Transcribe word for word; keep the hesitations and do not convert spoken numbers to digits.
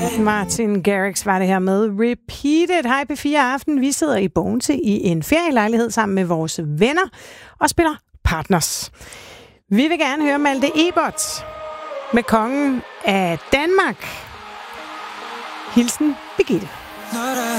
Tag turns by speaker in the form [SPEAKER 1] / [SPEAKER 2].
[SPEAKER 1] Martin Garrix var det her med Repeated. Hej P fire Aften. Vi sidder i Bogense i en ferielejlighed sammen med vores venner og spiller Partners. Vi vil gerne høre Malte Ebert med kongen af Danmark. Hilsen Birgitte.
[SPEAKER 2] Når der